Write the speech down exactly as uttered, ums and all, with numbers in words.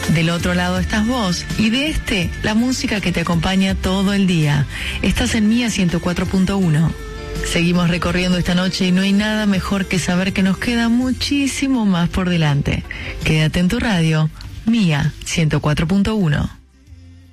Del otro lado estás vos y de este, la música que te acompaña todo el día. Estás en Mía ciento cuatro punto uno. Seguimos recorriendo esta noche y no hay nada mejor que saber que nos queda muchísimo más por delante. Quédate en tu radio, Mía ciento cuatro punto uno.